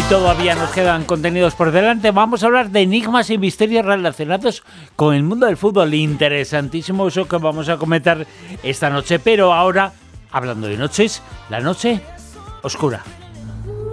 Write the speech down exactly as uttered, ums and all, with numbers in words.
Todavía nos quedan contenidos por delante. Vamos a hablar de enigmas y misterios relacionados con el mundo del fútbol. Interesantísimo eso que vamos a comentar esta noche. Pero ahora, hablando de noches, la noche oscura.